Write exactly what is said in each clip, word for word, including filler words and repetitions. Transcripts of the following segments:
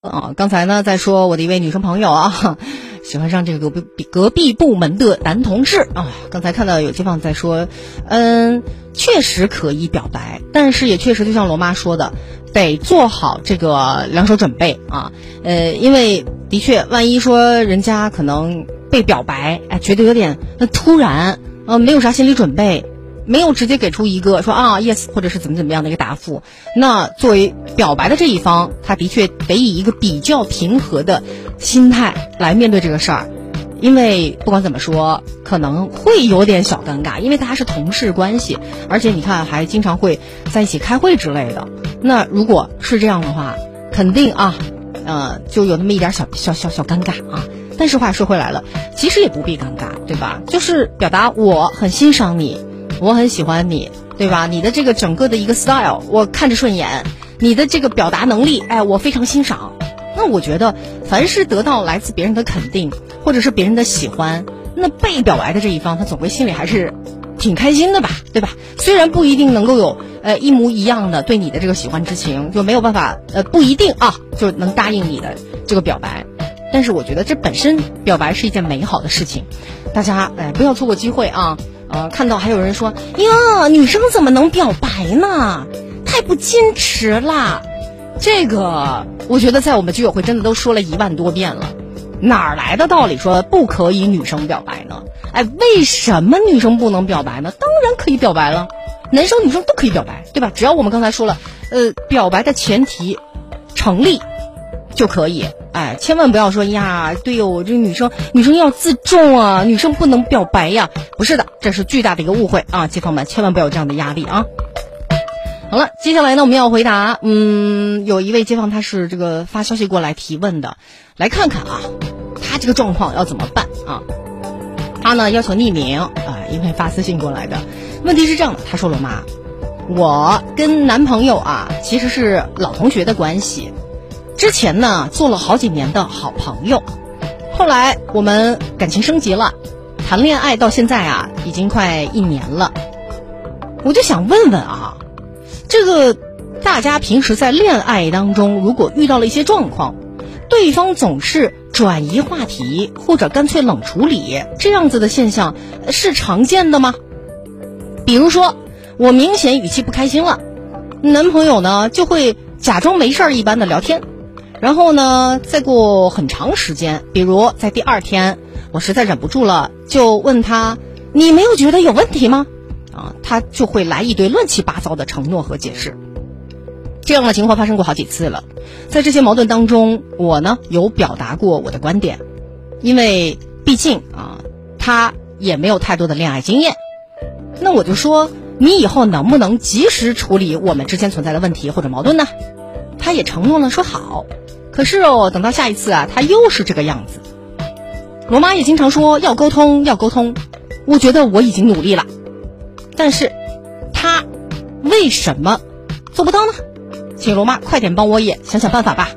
啊，刚才呢在说我的一位女生朋友啊，喜欢上这个隔壁隔壁部门的男同事啊。刚才看到有街坊在说，嗯，确实可以表白，但是也确实就像罗妈说的，得做好这个两手准备啊。呃，因为的确，万一说人家可能被表白，哎，觉得有点那突然，呃，没有啥心理准备。没有直接给出一个说啊 yes 或者是怎么怎么样的一个答复，那作为表白的这一方，他的确得以一个比较平和的心态来面对这个事儿，因为不管怎么说可能会有点小尴尬，因为大家是同事关系，而且你看还经常会在一起开会之类的。那如果是这样的话，肯定啊呃就有那么一点小小小小尴尬啊。但是话说回来了，其实也不必尴尬，对吧？就是表达我很欣赏你，我很喜欢你，对吧？你的这个整个的一个 style 我看着顺眼，你的这个表达能力，哎，我非常欣赏。那我觉得凡是得到来自别人的肯定或者是别人的喜欢，那被表白的这一方他总归心里还是挺开心的吧，对吧？虽然不一定能够有呃一模一样的对你的这个喜欢之情，就没有办法呃不一定啊就能答应你的这个表白，但是我觉得这本身表白是一件美好的事情，大家哎不要错过机会啊。呃，看到还有人说呀，女生怎么能表白呢？太不矜持啦！这个我觉得在我们居委会真的都说了一万多遍了，哪儿来的道理说不可以女生表白呢？哎，为什么女生不能表白呢？当然可以表白了，男生女生都可以表白，对吧？只要我们刚才说了，呃，表白的前提成立就可以。哎，千万不要说呀，对哟，这女生女生要自重啊，女生不能表白呀，不是的，这是巨大的一个误会啊，街坊们千万不要有这样的压力啊。好了，接下来呢我们要回答，嗯，有一位街坊他是这个发消息过来提问的，来看看啊，他这个状况要怎么办啊？他呢要求匿名啊，因为发私信过来的。问题是这样的，他说了妈，我跟男朋友啊其实是老同学的关系。之前呢做了好几年的好朋友，后来我们感情升级了，谈恋爱到现在啊已经快一年了。我就想问问啊，这个大家平时在恋爱当中如果遇到了一些状况，对方总是转移话题或者干脆冷处理，这样子的现象是常见的吗？比如说我明显语气不开心了，男朋友呢就会假装没事儿一般的聊天，然后呢再过很长时间，比如在第二天我实在忍不住了，就问他，你没有觉得有问题吗？啊，他就会来一堆乱七八糟的承诺和解释。这样的情况发生过好几次了，在这些矛盾当中，我呢有表达过我的观点，因为毕竟啊他也没有太多的恋爱经验，那我就说，你以后能不能及时处理我们之间存在的问题或者矛盾呢？他也承诺了说好，可是哦，等到下一次啊，他又是这个样子。罗妈也经常说要沟通要沟通，我觉得我已经努力了，但是他为什么做不到呢？请罗妈快点帮我也想想办法吧。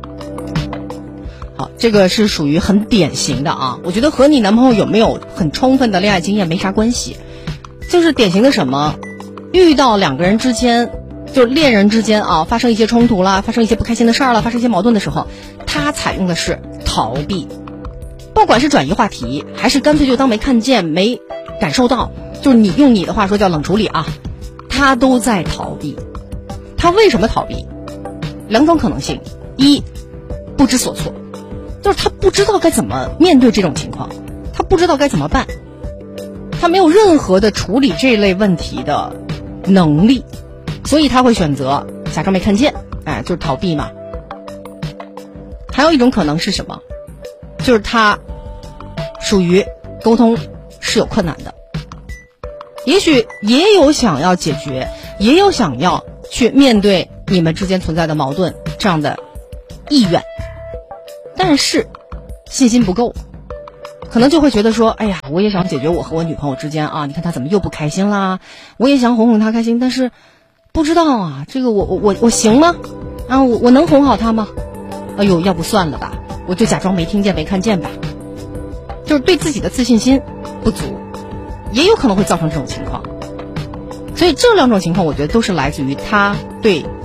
好，这个是属于很典型的啊，我觉得和你男朋友有没有很充分的恋爱经验没啥关系，就是典型的什么，遇到两个人之间就是恋人之间啊发生一些冲突啦，发生一些不开心的事儿啦，发生一些矛盾的时候，他采用的是逃避，不管是转移话题还是干脆就当没看见没感受到，就是你用你的话说叫冷处理啊，他都在逃避。他为什么逃避？两种可能性，一，不知所措，就是他不知道该怎么面对这种情况，他不知道该怎么办，他没有任何的处理这类问题的能力，所以他会选择假装没看见，哎，就是逃避嘛。还有一种可能是什么？就是他属于沟通是有困难的，也许也有想要解决，也有想要去面对你们之间存在的矛盾这样的意愿，但是信心不够，可能就会觉得说，哎呀，我也想解决我和我女朋友之间啊，你看她怎么又不开心啦，我也想哄哄她开心，但是不知道啊，这个我我我我行吗？啊，我我能哄好她吗？哎呦，要不算了吧，我就假装没听见没看见吧。就是对自己的自信心不足，也有可能会造成这种情况。所以这两种情况我觉得都是来自于他对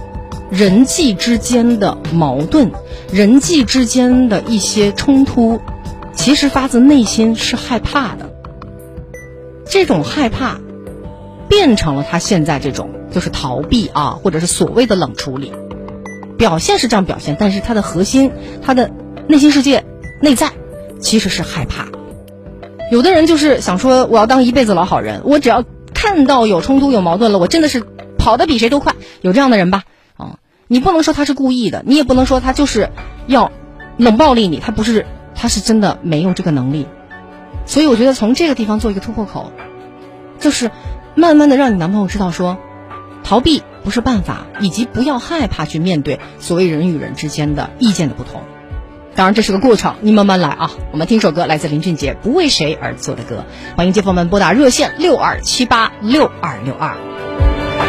人际之间的矛盾，人际之间的一些冲突，其实发自内心是害怕的。这种害怕变成了他现在这种就是逃避啊，或者是所谓的冷处理，表现是这样表现，但是他的核心，他的内心世界内在其实是害怕。有的人就是想说我要当一辈子老好人，我只要看到有冲突有矛盾了，我真的是跑得比谁都快，有这样的人吧？啊，你不能说他是故意的，你也不能说他就是要冷暴力你，他不是，他是真的没有这个能力。所以我觉得从这个地方做一个突破口，就是慢慢的让你男朋友知道说，逃避不是办法，以及不要害怕去面对所谓人与人之间的意见的不同。当然这是个过程，你慢慢来啊。我们听首歌，来自林俊杰《不为谁而作的歌》。欢迎街坊们拨打热线六二七八六二六二。